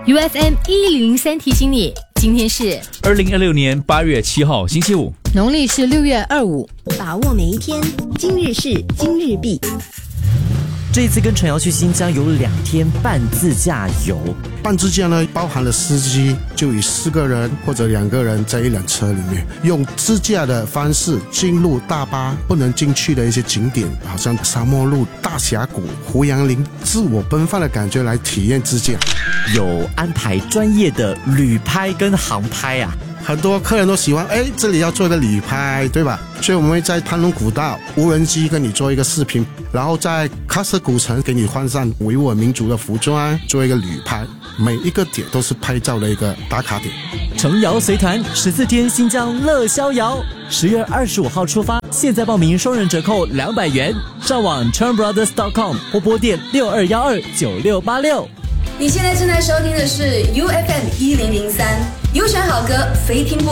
UFM 1003提醒你，今天是 2026年8月7号星期五， 农历是6月25。 把握每一天，今日事今日毕。 这一次跟陈瑶去新疆有2天半自驾游。 半自驾呢，包含了司机，就以4个人或者2个人在一辆车里面，用自驾的方式进入大巴不能进去的一些景点，好像沙漠路、大峡谷、胡杨林，自我奔放的感觉来体验自驾。 有安排专业的旅拍跟航拍啊。 很多客人都喜欢，这里要做一个旅拍，对吧？所以我们会在潘龙古道无人机跟你做一个视频，然后在喀什古城给你换上维吾尔民族的服装，做一个旅拍。每一个点都是拍照的一个打卡点。 程瑶随团14天新疆乐逍遥，10月25号出发，现在报名双人折扣200元，上网 turnbrothers.com 或拨电62129686。 你现在正在收听的是 UFM 1003，优选好歌，非听不